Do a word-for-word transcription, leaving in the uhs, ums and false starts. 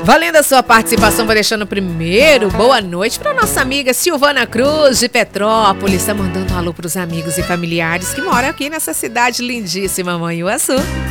Valendo a sua participação, vou deixando primeiro boa noite para nossa amiga Silvana Cruz, de Petrópolis. Está mandando um alô para os amigos e familiares que moram aqui nessa cidade lindíssima, Manhuaçu.